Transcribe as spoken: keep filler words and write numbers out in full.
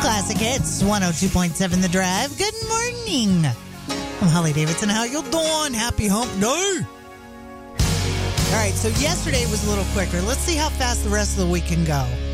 Classic Hits, one oh two point seven The Drive. Good morning. I'm Holly Davidson. How you doing? Happy hump day. All right, so yesterday was a little quicker. Let's see how fast the rest of the week can go.